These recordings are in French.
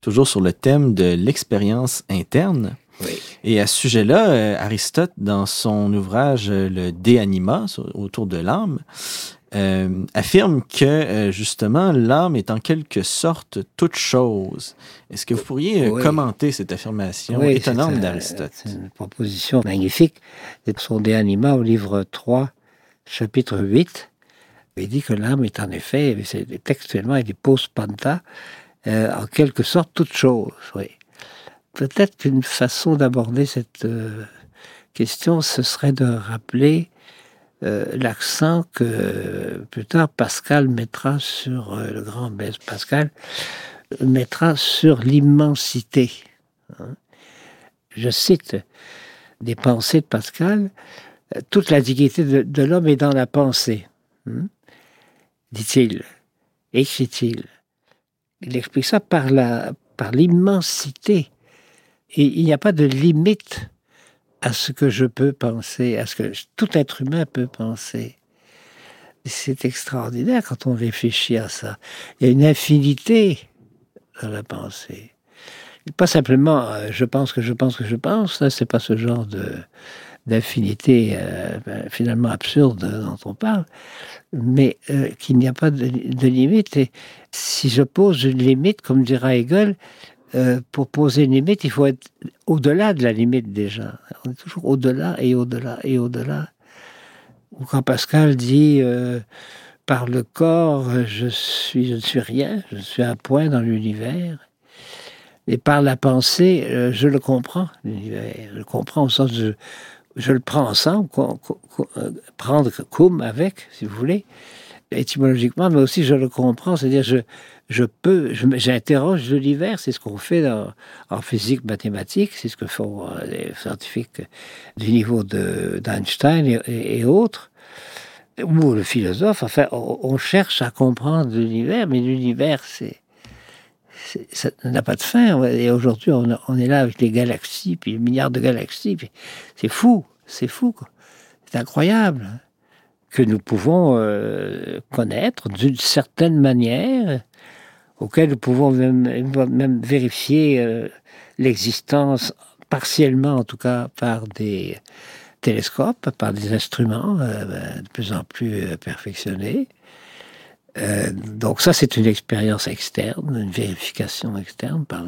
toujours sur le thème de l'expérience interne. Oui. Et à ce sujet-là, Aristote, dans son ouvrage Le De Anima, autour de l'âme, affirme que, justement, l'âme est en quelque sorte toute chose. Est-ce que vous pourriez commenter cette affirmation étonnante d'Aristote? C'est une proposition magnifique. C'est son De Anima au livre 3, chapitre 8. Il dit que l'âme est en effet, textuellement, il dit pos panta, en quelque sorte toute chose, oui. Peut-être qu'une façon d'aborder cette question, ce serait de rappeler l'accent que plus tard Pascal mettra sur, le grand Blaise Pascal, mettra sur l'immensité. Je cite des pensées de Pascal, toute la dignité de l'homme est dans la pensée, dit-il, écrit-il. Il explique ça par l'immensité. Et il n'y a pas de limite à ce que je peux penser, à ce que tout être humain peut penser. C'est extraordinaire quand on réfléchit à ça. Il y a une infinité dans la pensée. Pas simplement je pense que je pense que je pense, ça c'est pas ce genre d'infinité finalement absurde dont on parle, mais qu'il n'y a pas de limite. Et si je pose une limite, comme dira Hegel, pour poser une limite, il faut être au-delà de la limite déjà. On est toujours au-delà et au-delà et au-delà. Ou quand Pascal dit par le corps, je ne suis rien, je suis un point dans l'univers. Et par la pensée, je le comprends, l'univers. Je le comprends au sens de je le prends ensemble, prendre cum avec, si vous voulez, étymologiquement, mais aussi je le comprends, c'est-à-dire j'interroge l'univers, c'est ce qu'on fait en physique mathématique, c'est ce que font les scientifiques du niveau d'Einstein et autres, ou le philosophe. Enfin, on cherche à comprendre l'univers, mais l'univers, ça n'a pas de fin. Et aujourd'hui, on est là avec les galaxies, puis les milliards de galaxies, puis c'est fou, quoi. C'est incroyable que nous pouvons connaître d'une certaine manière, auquel nous pouvons même vérifier l'existence, partiellement en tout cas, par des télescopes, par des instruments de plus en plus perfectionnés. Donc ça, c'est une expérience externe, une vérification externe par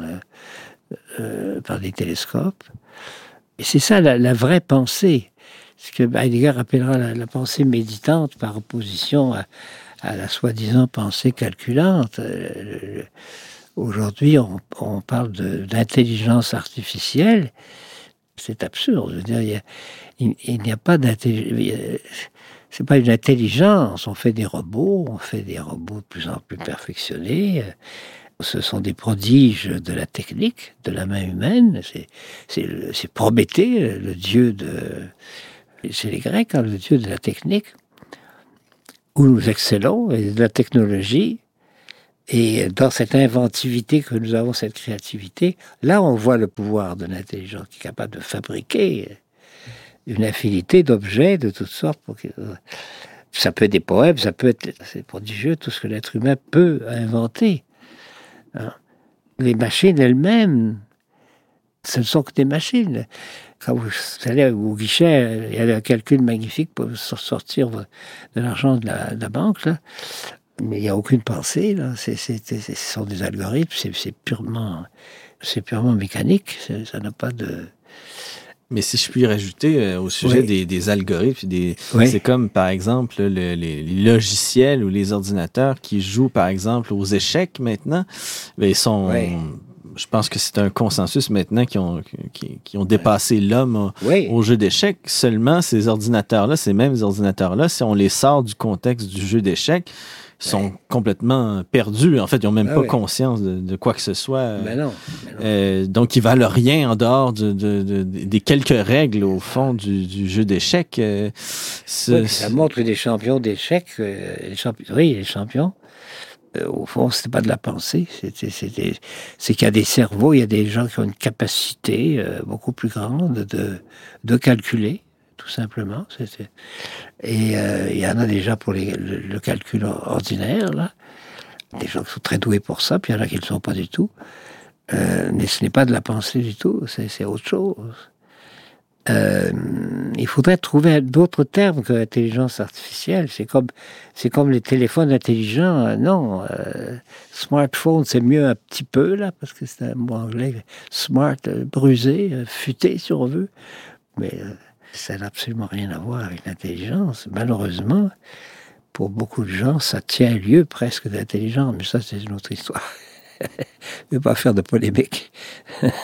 des télescopes. Et c'est ça la vraie pensée. Ce que Heidegger appellera la pensée méditante par opposition à la soi-disant pensée calculante. Aujourd'hui, on parle d'intelligence artificielle. C'est absurde. Je veux dire, il n'y a pas d'intelligence. C'est pas une intelligence. On fait des robots de plus en plus perfectionnés. Ce sont des prodiges de la technique, de la main humaine. C'est Prométhée, le dieu c'est les Grecs, le dieu de la technique, où nous excellons, et de la technologie. Et dans cette inventivité que nous avons, cette créativité, là on voit le pouvoir de l'intelligence qui est capable de fabriquer une infinité d'objets de toutes sortes. Ça peut être des poèmes, ça peut être... C'est prodigieux tout ce que l'être humain peut inventer. Les machines elles-mêmes, ce ne sont que des machines. Quand vous allez au guichet, il y a un calcul magnifique pour sortir de l'argent de la banque, là. Mais il n'y a aucune pensée, là. Ce sont des algorithmes, c'est purement mécanique, ça n'a pas de... Mais si je puis rajouter au sujet des algorithmes, c'est comme par exemple les logiciels ou les ordinateurs qui jouent par exemple aux échecs maintenant, mais ils sont... Je pense que c'est un consensus maintenant qui ont dépassé l'homme au jeu d'échecs. Seulement, ces ordinateurs-là, ces mêmes ordinateurs-là, si on les sort du contexte du jeu d'échecs, sont complètement perdus. En fait, ils n'ont même pas conscience de quoi que ce soit. Non. Donc, ils valent rien en dehors des quelques règles, au fond, du jeu d'échecs. Ça montre que des champions d'échecs, les champions, au fond, c'est pas de la pensée. C'est qu'il y a des cerveaux, il y a des gens qui ont une capacité beaucoup plus grande de calculer, tout simplement. Et il y en a déjà pour le calcul ordinaire, là. Des gens qui sont très doués pour ça, puis il y en a qui ne le sont pas du tout. Mais ce n'est pas de la pensée du tout, c'est autre chose. Il faudrait trouver d'autres termes que l'intelligence artificielle. C'est comme les téléphones intelligents. Non, smartphone, c'est mieux un petit peu, là, parce que c'est un mot anglais. Smart, brusé, futé, si on veut. Mais ça n'a absolument rien à voir avec l'intelligence. Malheureusement, pour beaucoup de gens, ça tient lieu presque d'intelligence. Mais ça, c'est une autre histoire. Je ne vais pas faire de polémique.